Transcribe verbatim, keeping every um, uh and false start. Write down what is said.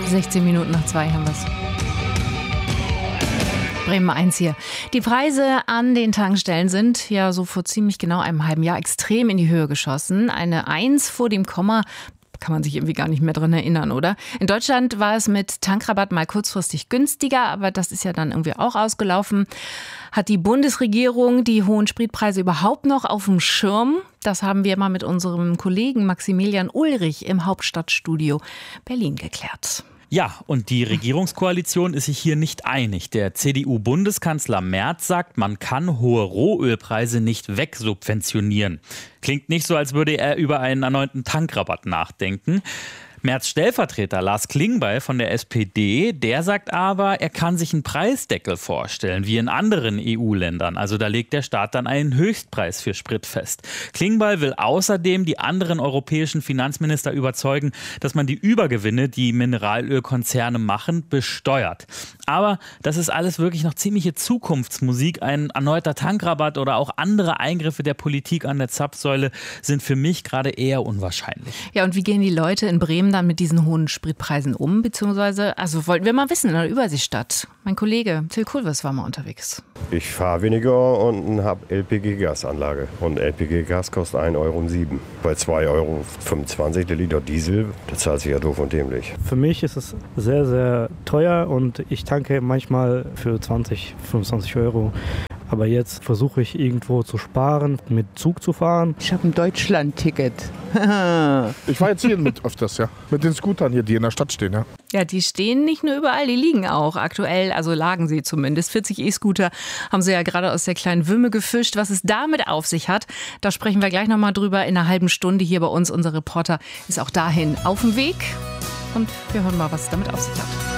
sechzehn Minuten nach zwei haben wir es. Bremen eins hier. Die Preise an den Tankstellen sind ja so vor ziemlich genau einem halben Jahr extrem in die Höhe geschossen. Eine Eins vor dem Komma kann man sich irgendwie gar nicht mehr dran erinnern, oder? In Deutschland war es mit Tankrabatt mal kurzfristig günstiger, aber das ist ja dann irgendwie auch ausgelaufen. Hat die Bundesregierung die hohen Spritpreise überhaupt noch auf dem Schirm? Das haben wir mal mit unserem Kollegen Maximilian Ulrich im Hauptstadtstudio Berlin geklärt. Ja, und die Regierungskoalition ist sich hier nicht einig. Der C D U-Bundeskanzler Merz sagt, man kann hohe Rohölpreise nicht wegsubventionieren. Klingt nicht so, als würde er über einen erneuten Tankrabatt nachdenken. Merz Stellvertreter Lars Klingbeil von der S P D, der sagt aber, er kann sich einen Preisdeckel vorstellen, wie in anderen E U-Ländern. Also da legt der Staat dann einen Höchstpreis für Sprit fest. Klingbeil will außerdem die anderen europäischen Finanzminister überzeugen, dass man die Übergewinne, die Mineralölkonzerne machen, besteuert. Aber das ist alles wirklich noch ziemliche Zukunftsmusik. Ein erneuter Tankrabatt oder auch andere Eingriffe der Politik an der Zapfsäule sind für mich gerade eher unwahrscheinlich. Ja, und wie gehen die Leute in Bremen dann mit diesen hohen Spritpreisen um? Beziehungsweise, also wollten wir mal wissen in der Überseestadt. Mein Kollege Till Kulvers war mal unterwegs. Ich fahre weniger und habe L P G-Gasanlage. Und L P G-Gas kostet ein Euro sieben. Bei zwei Euro fünfundzwanzig der Liter Diesel, das zahlt sich ja doof und dämlich. Für mich ist es sehr, sehr teuer und ich tanke manchmal für zwanzig, fünfundzwanzig Euro. Aber jetzt versuche ich irgendwo zu sparen, mit Zug zu fahren. Ich habe ein Deutschland-Ticket. Ich fahre jetzt hier mit öfters, ja. Mit den Scootern hier, die in der Stadt stehen, ja. Ja, die stehen nicht nur überall, die liegen auch aktuell, also lagen sie zumindest. vierzig E-Scooter haben sie ja gerade aus der kleinen Wümme gefischt. Was es damit auf sich hat, da sprechen wir gleich nochmal drüber in einer halben Stunde hier bei uns. Unser Reporter ist auch dahin auf dem Weg. Und wir hören mal, was es damit auf sich hat.